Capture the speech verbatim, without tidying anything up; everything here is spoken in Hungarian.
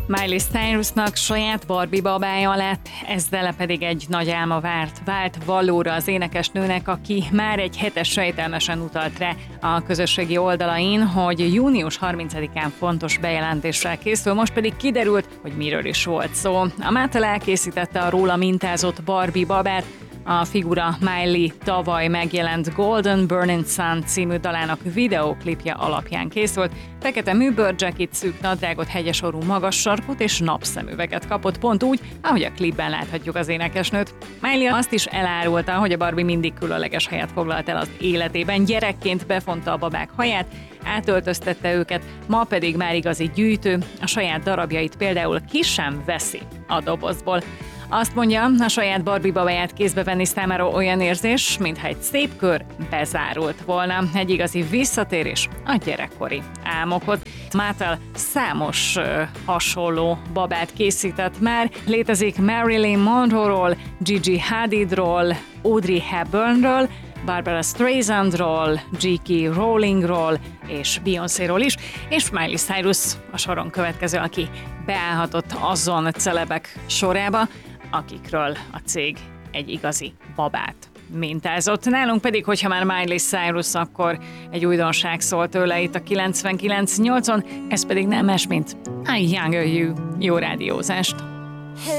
Miley Cyrusnak saját Barbie babája lett, ezzel pedig egy nagy álma várt, vált valóra az énekesnőnek, aki már egy hete sejtelmesen utalt rá a közösségi oldalain, hogy június harmincadikán fontos bejelentéssel készül, most pedig kiderült, hogy miről is volt szó. A Mattel elkészítette a róla mintázott Barbie babát, a figura Miley tavaly megjelent Golden Burning Sun című dalának videóklipje alapján készült. Fekete műbőrjacket, szűk nadrágot, hegyesorú magas sarkút és napszemüveget kapott, pont úgy, ahogy a klipben láthatjuk az énekesnőt. Miley azt is elárulta, hogy a Barbie mindig különleges helyet foglalt el az életében. Gyerekként befonta a babák haját, átöltöztette őket, ma pedig már igazi gyűjtő, a saját darabjait például ki sem veszi a dobozból. Azt mondja, a saját Barbie babáját kézbe venni számára olyan érzés, mintha egy szép kör bezárult volna. Egy igazi visszatérés a gyerekkori álmokhoz. Mattel számos uh, hasonló babát készített már. Létezik Marilyn Monroe-ról, Gigi Hadidról, Audrey Hepburnről, Barbara Streisandról, J K. Rowlingról és Beyoncéról is, és Miley Cyrus a soron következő, aki beállhatott azon celebek sorába, akikről a cég egy igazi babát mintázott. Nálunk pedig, hogyha már Miley Cyrus, akkor egy újdonság szólt tőle itt a kilencvenkilenc nyolcon, ez pedig nem más, mint I Younger You. Jó rádiózást!